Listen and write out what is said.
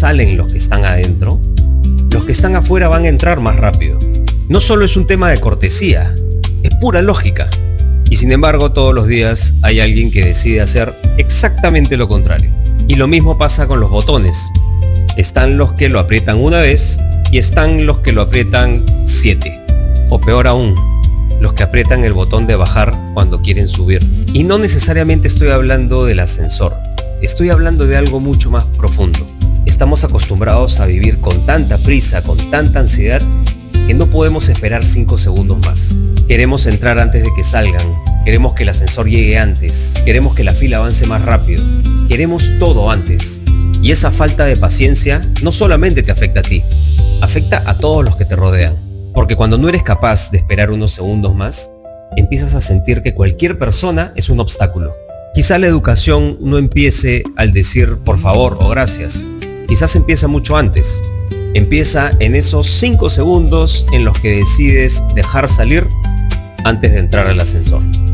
salen los que están adentro, los que están afuera van a entrar más rápido. No solo es un tema de cortesía, es pura lógica. Y sin embargo, todos los días hay alguien que decide hacer exactamente lo contrario. Y lo mismo pasa con los botones. Están los que lo aprietan una vez y están los que lo aprietan 7. O peor aún, los que aprietan el botón de bajar cuando quieren subir. Y no necesariamente estoy hablando del ascensor. Estoy hablando de algo mucho más profundo. Estamos acostumbrados a vivir con tanta prisa, con tanta ansiedad, que no podemos esperar 5 segundos más. Queremos entrar antes de que salgan, queremos que el ascensor llegue antes, queremos que la fila avance más rápido, queremos todo antes. Y esa falta de paciencia no solamente te afecta a ti, afecta a todos los que te rodean. Porque cuando no eres capaz de esperar unos segundos más, empiezas a sentir que cualquier persona es un obstáculo. Quizá la educación no empiece al decir por favor o gracias, quizás empieza mucho antes. Empieza en esos 5 segundos en los que decides dejar salir antes de entrar al ascensor.